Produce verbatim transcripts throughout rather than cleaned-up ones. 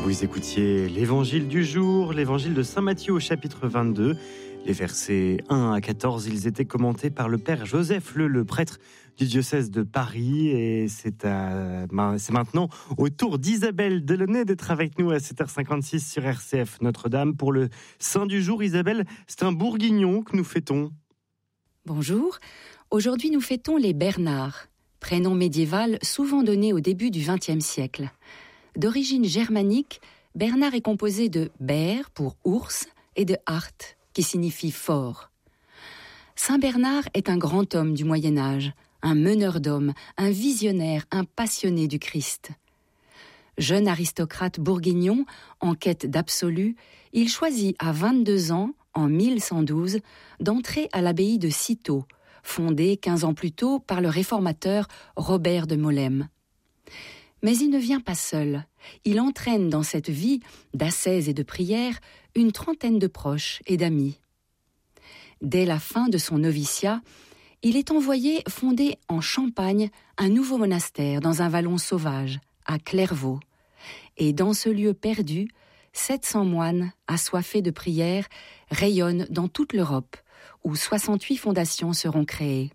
Vous écoutiez l'évangile du jour, l'évangile de saint Matthieu au chapitre vingt-deux. Les versets un à quatorze, ils étaient commentés par le père Joseph Leu, le prêtre du diocèse de Paris. Et c'est, à, c'est maintenant au tour d'Isabelle Delaunay d'être avec nous à sept heures cinquante-six sur R C F Notre-Dame pour le Saint du jour. Isabelle, c'est un bourguignon que nous fêtons. Bonjour, aujourd'hui nous fêtons les Bernards, prénom médiéval souvent donné au début du vingtième siècle. D'origine germanique, Bernard est composé de ber pour ours et de hart qui signifie fort. Saint Bernard est un grand homme du Moyen-Âge, un meneur d'hommes, un visionnaire, un passionné du Christ. Jeune aristocrate bourguignon, en quête d'absolu, il choisit à vingt-deux ans, en mille cent douze, d'entrer à l'abbaye de Cîteaux, fondée quinze ans plus tôt par le réformateur Robert de Molesme. Mais il ne vient pas seul. Il entraîne dans cette vie d'ascèse et de prière une trentaine de proches et d'amis. Dès la fin de son noviciat, il est envoyé fonder en Champagne un nouveau monastère dans un vallon sauvage, à Clairvaux. Et dans ce lieu perdu, sept cents moines, assoiffés de prière, rayonnent dans toute l'Europe, où soixante-huit fondations seront créées.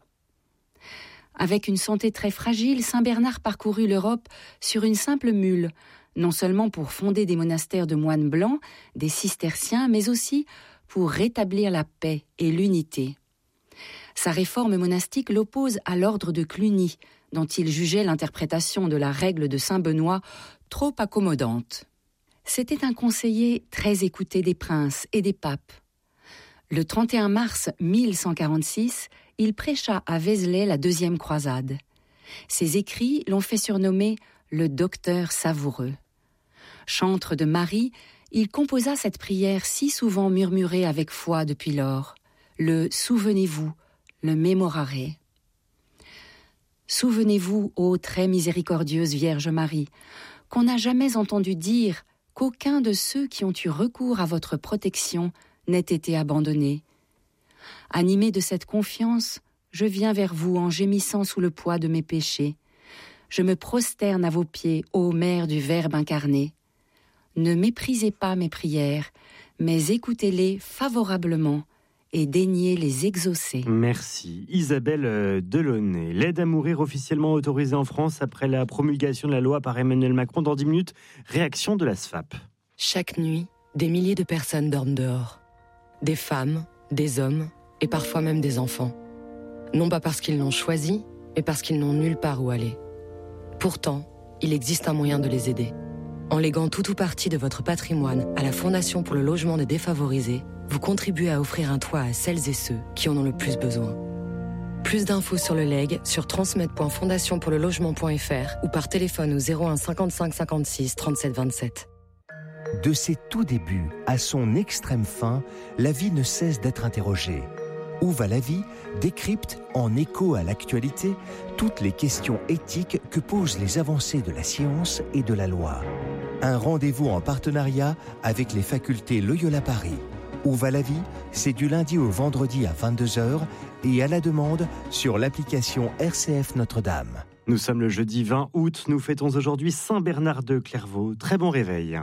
Avec une santé très fragile, saint Bernard parcourut l'Europe sur une simple mule, non seulement pour fonder des monastères de moines blancs, des cisterciens, mais aussi pour rétablir la paix et l'unité. Sa réforme monastique l'oppose à l'ordre de Cluny, dont il jugeait l'interprétation de la règle de saint Benoît trop accommodante. C'était un conseiller très écouté des princes et des papes. Le trente et un mars mille cent quarante-six, il prêcha à Vézelay la deuxième croisade. Ses écrits l'ont fait surnommer le docteur savoureux. Chantre de Marie, il composa cette prière si souvent murmurée avec foi depuis lors, le « Souvenez-vous », le « Mémorare ». Souvenez-vous, ô très miséricordieuse Vierge Marie, qu'on n'a jamais entendu dire qu'aucun de ceux qui ont eu recours à votre protection n'ait été abandonné. Animé de cette confiance, je viens vers vous en gémissant sous le poids de mes péchés. Je me prosterne à vos pieds, ô Mère du Verbe incarné. Ne méprisez pas mes prières, mais écoutez-les favorablement et daignez les exaucer. Merci. Isabelle Delaunay. L'aide à mourir officiellement autorisée en France après la promulgation de la loi par Emmanuel Macron. Dans dix minutes, réaction de la S F A P. Chaque nuit, des milliers de personnes dorment dehors. Des femmes, des hommes et parfois même des enfants. Non pas parce qu'ils l'ont choisi, mais parce qu'ils n'ont nulle part où aller. Pourtant, il existe un moyen de les aider. En léguant tout ou partie de votre patrimoine à la Fondation pour le logement des défavorisés, vous contribuez à offrir un toit à celles et ceux qui en ont le plus besoin. Plus d'infos sur le legs sur transmettre point fondation pour le logement point f r ou par téléphone au zéro un cinquante-cinq cinquante-six trente-sept vingt-sept. De ses tout débuts à son extrême fin, la vie ne cesse d'être interrogée. Où va la vie décrypte, en écho à l'actualité, toutes les questions éthiques que posent les avancées de la science et de la loi. Un rendez-vous en partenariat avec les facultés Loyola Paris. Où va la vie, c'est du lundi au vendredi à vingt-deux heures et à la demande sur l'application R C F Notre-Dame. Nous sommes le jeudi vingt août, nous fêtons aujourd'hui Saint Bernard de Clairvaux. Très bon réveil.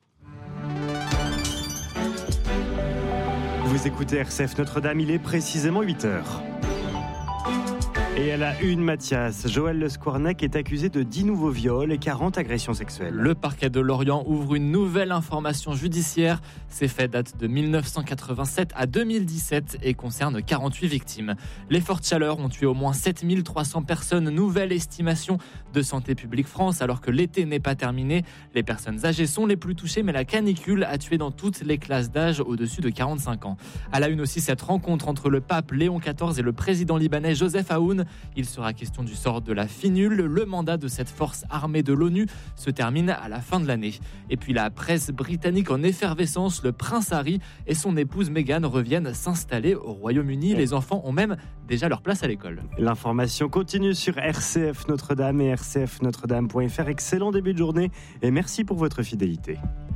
Vous écoutez R C F Notre-Dame, il est précisément huit heures. Et à la une, Mathias, Joël Le Squarnec est accusé de dix nouveaux viols et quarante agressions sexuelles. Le parquet de Lorient ouvre une nouvelle information judiciaire. Ces faits datent de mille neuf cent quatre-vingt-sept à deux mille dix-sept et concernent quarante-huit victimes. Les fortes chaleurs ont tué au moins sept mille trois cents personnes. Nouvelle estimation de Santé publique France, alors que l'été n'est pas terminé. Les personnes âgées sont les plus touchées, mais la canicule a tué dans toutes les classes d'âge au-dessus de quarante-cinq ans. À la une aussi, cette rencontre entre le pape Léon quatorze et le président libanais Joseph Aoun. Il sera question du sort de la Finul. Le mandat de cette force armée de l'ONU se termine à la fin de l'année. Et puis la presse britannique en effervescence, le prince Harry et son épouse Meghan reviennent s'installer au Royaume-Uni. Les enfants ont même déjà leur place à l'école. L'information continue sur R C F Notre-Dame et R C F Notre Dame point f r. Excellent début de journée et merci pour votre fidélité.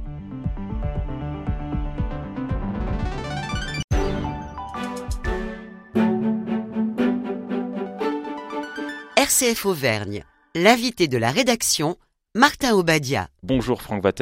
R C F Auvergne, l'invité de la rédaction, Martin Obadia. Bonjour Franck Vatel.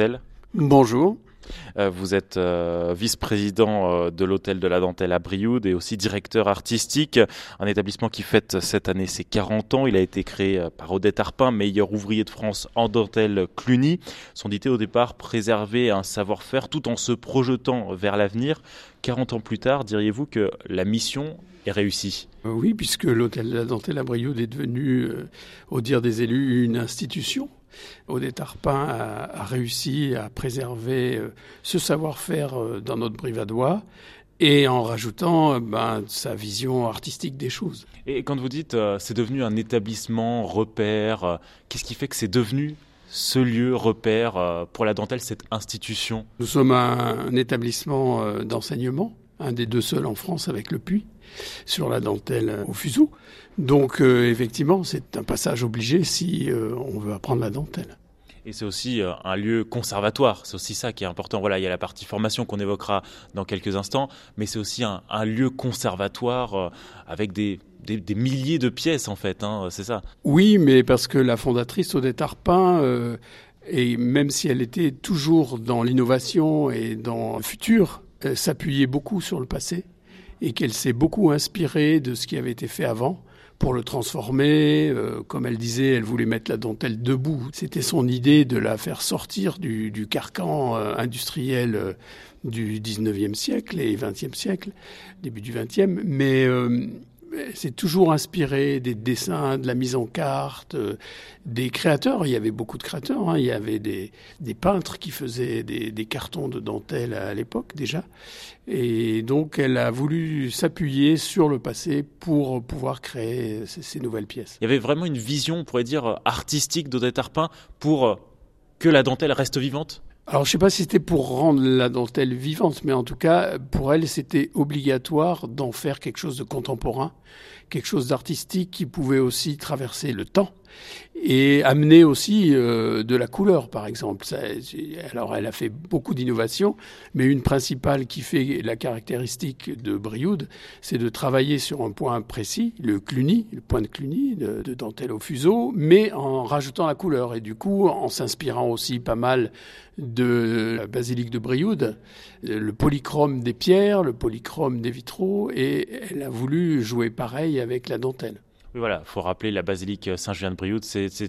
Bonjour. Euh, vous êtes euh, vice-président euh, de l'Hôtel de la Dentelle à Brioude et aussi directeur artistique, un établissement qui fête cette année ses quarante ans. Il a été créé euh, par Odette Arpin, meilleur ouvrier de France en dentelle Cluny. Son idée au départ, préserver un savoir-faire tout en se projetant vers l'avenir. quarante ans plus tard, diriez-vous que la mission est réussie ? Oui, puisque l'Hôtel de la Dentelle à Brioude est devenu, euh, au dire des élus, une institution. Odette Arpin a, a réussi à préserver euh, ce savoir-faire euh, dans notre Brivadois et en rajoutant euh, ben, sa vision artistique des choses. Et quand vous dites euh, c'est devenu un établissement repère, euh, qu'est-ce qui fait que c'est devenu ce lieu repère euh, pour la dentelle, cette institution ? Nous sommes un, un établissement euh, d'enseignement, un des deux seuls en France avec le Puy, sur la dentelle euh, au fuseau. Donc euh, effectivement, c'est un passage obligé si euh, on veut apprendre la dentelle. Et c'est aussi euh, un lieu conservatoire, c'est aussi ça qui est important. Voilà, il y a la partie formation qu'on évoquera dans quelques instants, mais c'est aussi un, un lieu conservatoire euh, avec des, des, des milliers de pièces en fait, hein, c'est ça. Oui, mais parce que la fondatrice Odette Arpin, euh, et même si elle était toujours dans l'innovation et dans le futur, euh, s'appuyait beaucoup sur le passé et qu'elle s'est beaucoup inspirée de ce qui avait été fait avant pour le transformer. Euh, comme elle disait, elle voulait mettre la dentelle debout. C'était son idée de la faire sortir du, du carcan euh, industriel euh, du dix-neuvième siècle et vingtième siècle, début du vingtième. Mais euh, c'est toujours inspiré des dessins, de la mise en carte, euh, des créateurs. Il y avait beaucoup de créateurs. Hein. Il y avait des, des peintres qui faisaient des, des cartons de dentelle à l'époque déjà. Et donc, elle a voulu s'appuyer sur le passé pour pouvoir créer ces, ces nouvelles pièces. Il y avait vraiment une vision, on pourrait dire, artistique d'Odette Arpin pour que la dentelle reste vivante ? Alors, je ne sais pas si c'était pour rendre la dentelle vivante, mais en tout cas, pour elle, c'était obligatoire d'en faire quelque chose de contemporain, quelque chose d'artistique qui pouvait aussi traverser le temps et amener aussi euh, de la couleur, par exemple. Ça, alors, elle a fait beaucoup d'innovations, mais une principale qui fait la caractéristique de Brioude, c'est de travailler sur un point précis, le Cluny, le point de Cluny, de, de dentelle au fuseau, mais en rajoutant la couleur et du coup, en s'inspirant aussi pas mal de la basilique de Brioude, le polychrome des pierres, le polychrome des vitraux, et elle a voulu jouer pareil avec la dentelle. Oui, voilà, il faut rappeler la basilique Saint-Julien de Brioude, c'est, c'est